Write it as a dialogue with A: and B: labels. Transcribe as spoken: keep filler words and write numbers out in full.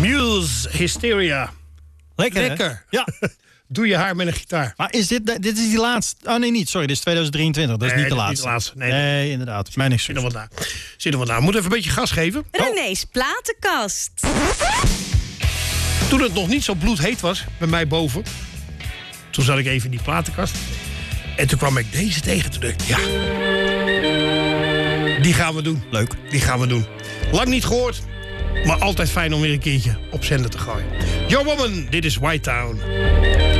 A: Muse, Hysteria.
B: Lekker, hè?
A: Lekker.
B: Ja.
A: Doe je haar met een gitaar.
B: Maar is dit, dit is die laatste? Oh nee, niet. Sorry, dit is tweeduizend drieëntwintig. Dat is
A: Nee,
B: niet de
A: dit is
B: laatste.
A: niet de laatste. Nee,
B: Nee, inderdaad. Mijn niks.
A: Zit er wat na. Zit er wat na. Moet even een beetje gas geven.
C: René's platenkast.
A: Toen het nog niet zo bloedheet was, bij mij boven. Toen zat ik even in die platenkast. En toen kwam ik deze tegen. Toen dacht ik, ja. Die gaan we doen.
B: Leuk.
A: Die gaan we doen. Lang niet gehoord. Maar altijd fijn om weer een keertje op zender te gooien. Yo Woman, dit is White Town.